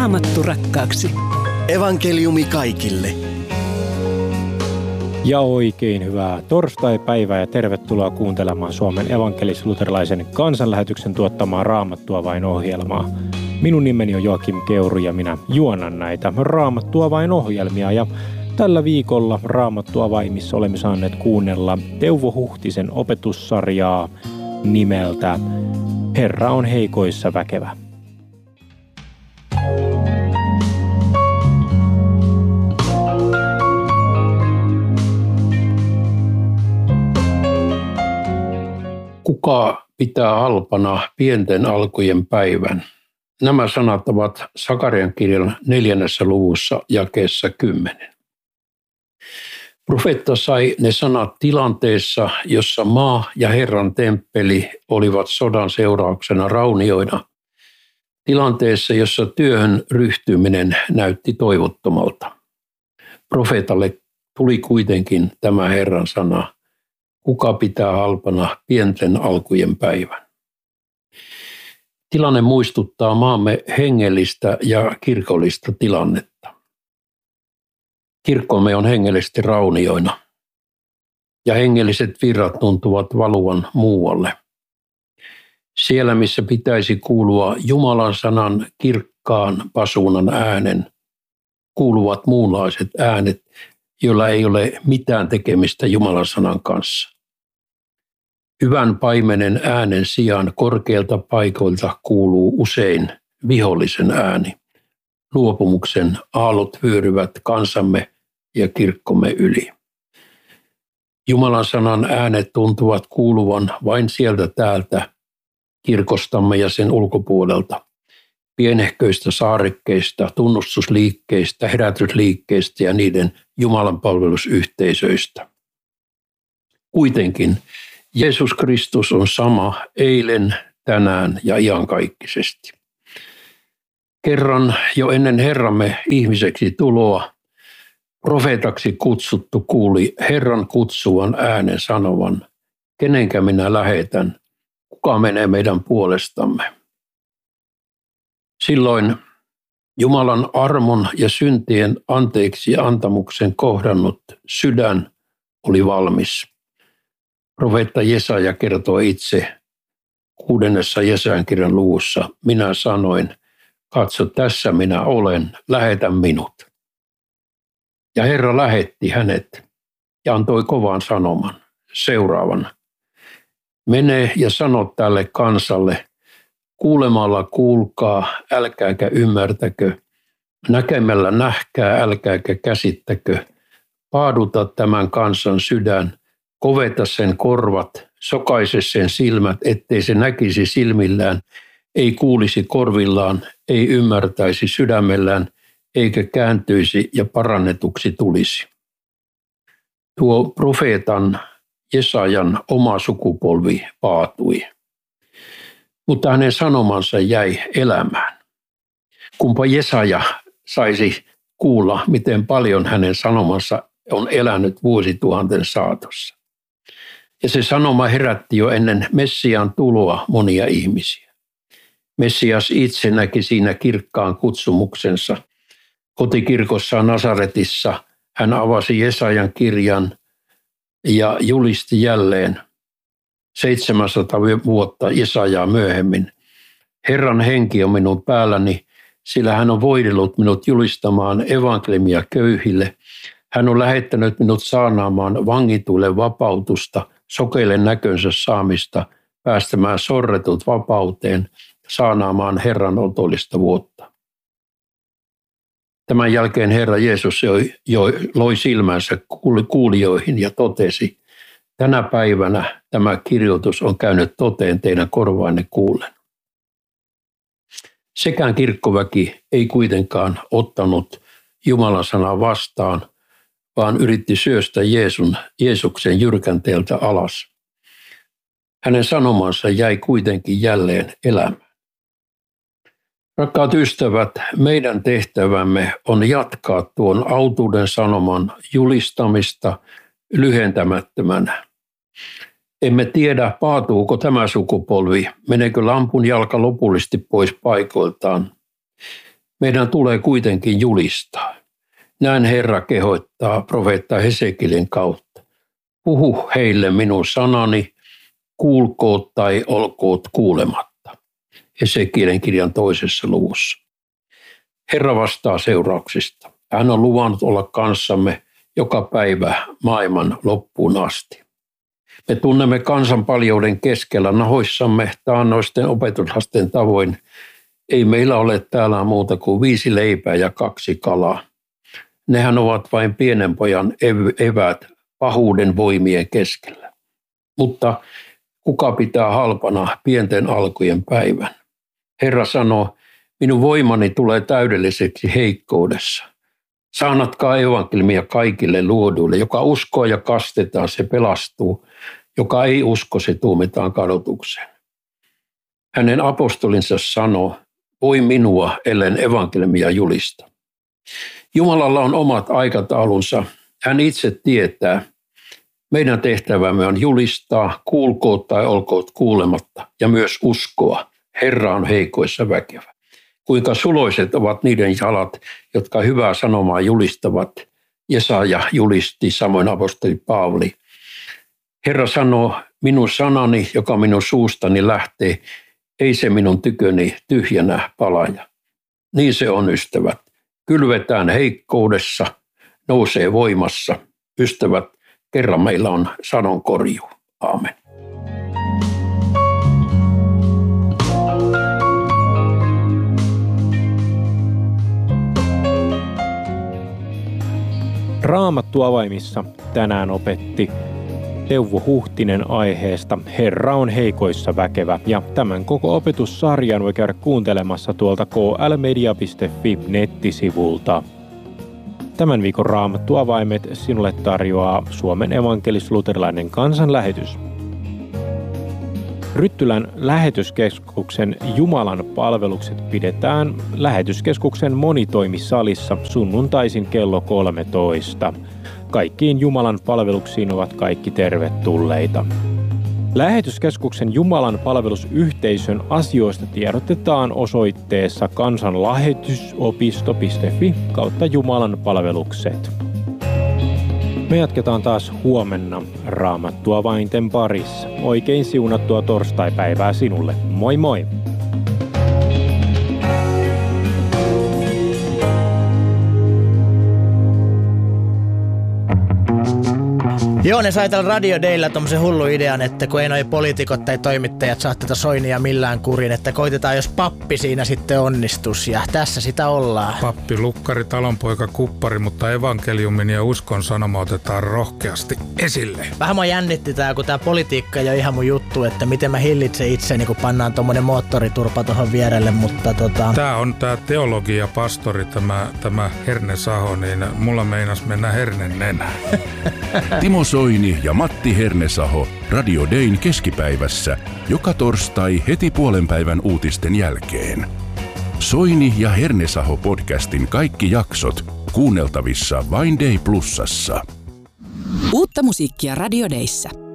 Raamattu rakkaaksi. Evankeliumi kaikille. Ja oikein hyvää torstai-päivää ja tervetuloa kuuntelemaan Suomen evankelis-luterilaisen kansanlähetyksen tuottamaa Raamattua vain -ohjelmaa. Minun nimeni on Joakim Keuru ja minä juonan näitä Raamattua vain -ohjelmia. Ja tällä viikolla Raamattua vain, missä olemme saaneet kuunnella Teuvo Huhtisen opetussarjaa nimeltä Herra on heikoissa väkevä. Kuka pitää halpana pienten alkujen päivän? Nämä sanat ovat Sakarian kirjan 4. luvussa jakeessa 10. Profeetta sai ne sanat tilanteessa, jossa maa ja Herran temppeli olivat sodan seurauksena raunioina. Tilanteessa, jossa työhön ryhtyminen näytti toivottomalta. Profeetalle tuli kuitenkin tämä Herran sana: kuka pitää halpana pienten alkujen päivän? Tilanne muistuttaa maamme hengellistä ja kirkollista tilannetta. Kirkkomme on hengellisesti raunioina ja hengelliset virrat tuntuvat valuvan muualle. Siellä, missä pitäisi kuulua Jumalan sanan kirkkaan pasuunan äänen, kuuluvat muunlaiset äänet, joilla ei ole mitään tekemistä Jumalan sanan kanssa. Hyvän paimenen äänen sijaan korkeilta paikoilta kuuluu usein vihollisen ääni. Luopumuksen aallot vyöryvät kansamme ja kirkkomme yli. Jumalan sanan äänet tuntuvat kuuluvan vain sieltä täältä, kirkostamme ja sen ulkopuolelta. Pienehköistä saarekkeista, tunnustusliikkeistä, herätysliikkeistä ja niiden Jumalan palvelusyhteisöistä. Kuitenkin Jeesus Kristus on sama eilen, tänään ja iankaikkisesti. Kerran jo ennen Herramme ihmiseksi tuloa profeetaksi kutsuttu kuuli Herran kutsuvan äänen sanovan: kenenkä minä lähetän, kuka menee meidän puolestamme? Silloin Jumalan armon ja syntien anteeksi antamuksen kohdannut sydän oli valmis. Profeetta Jesaja kertoo itse 6. Jesajan kirjan luvussa: minä sanoin, katso tässä minä olen, lähetä minut. Ja Herra lähetti hänet ja antoi kovan sanoman, seuraavan: mene ja sano tälle kansalle, kuulemalla kuulkaa, älkääkä ymmärtäkö, näkemällä nähkää, älkääkä käsittäkö, paaduta tämän kansan sydän, koveta sen korvat, sokaise sen silmät, ettei se näkisi silmillään, ei kuulisi korvillaan, ei ymmärtäisi sydämellään, eikä kääntyisi ja parannetuksi tulisi. Tuo profeetan Jesajan oma sukupolvi paatui, mutta hänen sanomansa jäi elämään. Kumpa Jesaja saisi kuulla, miten paljon hänen sanomansa on elänyt vuosituhanten saatossa. Ja se sanoma herätti jo ennen Messiaan tuloa monia ihmisiä. Messias itse näki siinä kirkkaan kutsumuksensa. Kotikirkossaan Nasaretissa hän avasi Jesajan kirjan ja julisti jälleen 700 vuotta Jesajaa myöhemmin: Herran henki on minun päälläni, sillä hän on voidellut minut julistamaan evankeliumia köyhille. Hän on lähettänyt minut saarnaamaan vangituille vapautusta, sokeille näkönsä saamista, päästämään sorretut vapauteen, saarnaamaan Herran otollista vuotta. Tämän jälkeen Herra Jeesus loi silmänsä kuulijoihin ja totesi: tänä päivänä tämä kirjoitus on käynyt toteen teidän korvaanne kuullen. Sekään kirkkoväki ei kuitenkaan ottanut Jumalan sanaa vastaan, vaan yritti syöstä Jeesuksen jyrkänteeltä alas. Hänen sanomansa jäi kuitenkin jälleen elämään. Rakkaat ystävät, meidän tehtävämme on jatkaa tuon autuuden sanoman julistamista lyhentämättömänä. Emme tiedä, paatuuko tämä sukupolvi, meneekö lampun jalka lopullisesti pois paikoiltaan. Meidän tulee kuitenkin julistaa. Näin Herra kehottaa profeetta Hesekielin kautta. Puhu heille minun sanani, kuulkoot tai olkoot kuulematta. Hesekielin kirjan 2. luvussa. Herra vastaa seurauksista. Hän on luvannut olla kanssamme joka päivä maailman loppuun asti. Me tunnemme kansan paljouden keskellä nahoissamme taannoisten opetuslasten tavoin. Ei meillä ole täällä muuta kuin 5 leipää ja 2 kalaa. Nehän ovat vain pienen pojan eväät pahuuden voimien keskellä. Mutta kuka pitää halpana pienten alkujen päivän? Herra sanoo, minun voimani tulee täydelliseksi heikkoudessa. Saanatkaa evankeliumia kaikille luoduille. Joka uskoo ja kastetaan, se pelastuu. Joka ei usko, se tuomitaan kadotukseen. Hänen apostolinsa sanoo, voi minua, ellen evankeliumia julista. Jumalalla on omat aikataulunsa. Hän itse tietää. Meidän tehtävämme on julistaa, kuulkoot tai olkoot kuulematta, ja myös uskoa. Herra on heikoissa väkevä. Kuinka suloiset ovat niiden jalat, jotka hyvää sanomaa julistavat. Jesaja julisti, samoin apostoli Paavali. Herra sanoo, minun sanani, joka minun suustani lähtee, ei se minun tyköni tyhjänä palaja. Niin se on, ystävät. Kylvetään heikkoudessa, nousee voimassa. Ystävät, kerran meillä on sadonkorjuu. Aamen. Raamattu avaimissa tänään opetti Teuvo Huhtinen aiheesta Herra on heikoissa väkevä, ja tämän koko opetussarjan voi käydä kuuntelemassa tuolta klmedia.fi nettisivulta. Tämän viikon Raamattu avaimet sinulle tarjoaa Suomen evankelis-luterilainen kansanlähetys. Ryttylän lähetyskeskuksen Jumalan palvelukset pidetään lähetyskeskuksen monitoimisalissa sunnuntaisin kello 13. Kaikkiin Jumalan palveluksiin ovat kaikki tervetulleita. Lähetyskeskuksen Jumalan palvelusyhteisön asioista tiedotetaan osoitteessa kansanlähetysopisto.fi kautta Jumalan palvelukset. Me jatketaan taas huomenna Raamattua vainten parissa. Oikein siunattua torstaipäivää sinulle. Moi moi! Joo, ne sai tällä Radio Daylla tommosen hullu idean, että kun ei noi poliitikot tai toimittajat saa tätä Soinia millään kurin, että koitetaan jos pappi siinä sitten onnistus, ja tässä sitä ollaan. Pappi, lukkari, talonpoika, kuppari, mutta evankeliumin ja uskon sanoma otetaan rohkeasti esille. Vähän mua jännitti tää, kun tää politiikka ei ole ihan mun juttu, että miten mä hillitsen itseni, kun pannaan tommonen moottoriturpa tohon vierelle, mutta Tää on tää teologia pastori, tämä Herne Saho, niin mulla meinas mennä hernen nenään. Timo Soini ja Matti Hernesaho Radio Dayn keskipäivässä joka torstai heti puolenpäivän uutisten jälkeen. Soini ja Hernesaho podcastin kaikki jaksot kuunneltavissa vain Day Plusassa. Uutta musiikkia Radio Dayssä.